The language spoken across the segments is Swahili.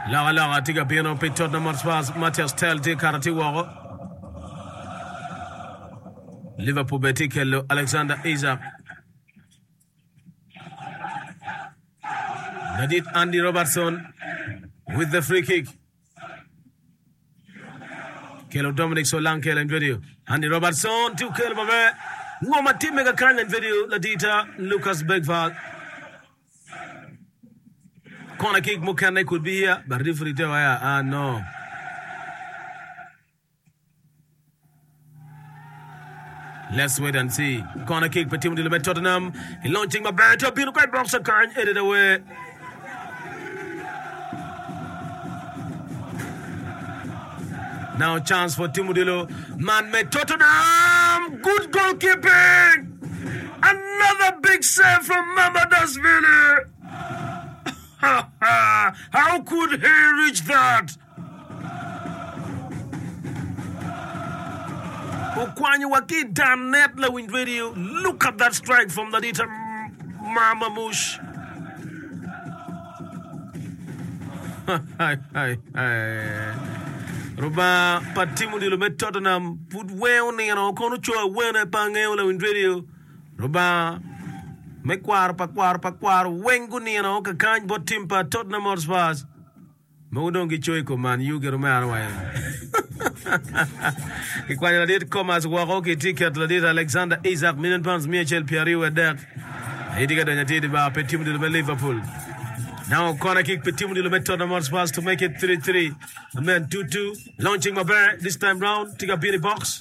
Laga tiga piano pe Tottenham Hotspur Matthias Tel te karati wako. Liverpool betikello Alexander Isak. Nadit Andy Robertson with the free kick. Kelo Dominic Solanke in video. Andy Robertson to kill Babe. Ngoma timme ga kan in video Ladita Lucas Bergvall. Corner kick Mukane could be here, but referee tell no. Let's wait and see. Corner kick for Team Dilimet Tottenham. He launching my barrage up in quite box current headed away. Now chance for Timudilo. Man made Tottenham. Good goalkeeping. Another big save from Mamadashvili. How could he reach that? Okwanyi waki damn net in video. Look at that strike from the Dita Marmamush. Ruba patimu dilo met Tottenham put well ni ano kono chua wena pangeola in video. Ruba mekwar pakwar wengu ni ano ka kanj bot timpa Tottenham Hotspur. Maudongi choiko man you get wa. Ikwanya ladit Thomas Waroki ticket ladit Alexander Isak £1 million Michel Pierre were there. Hidiga danyatidi ba petimu dilo met Liverpool. Now corner kick petimu dilo met Tottenham Hotspur to make it 3-3. The man 2-2 launching Maber this time round. Tiga beauty box.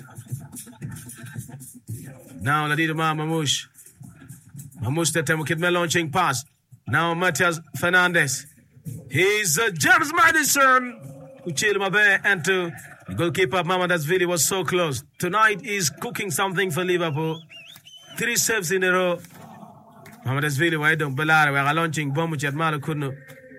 Now ladit Mamush. Mamush that time kid me launching pass. Now Matthias Fernandes. He's James Maddison. Uchil Maber and to goalkeeper Mamadashvili was so close. Tonight is cooking something for Liverpool. 3 saves in a row. Mamadashvili why don't Belare we are launching bomb chat Malo Kuno.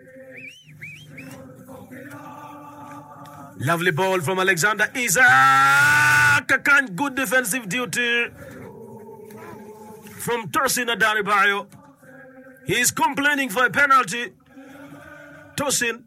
Lovely ball from Alexander Isak. Good defensive duty from Tosin Adarabioyo. He is complaining for a penalty. Tosin